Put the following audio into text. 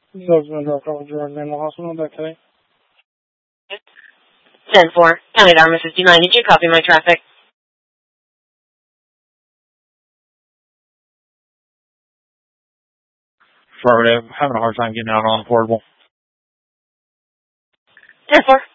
Doesn't drop off Jordan in the hospital that today. 10-4, County Dharma 59. Did you copy my traffic? Affirmative. Having a hard time getting out on the portable. 10-4.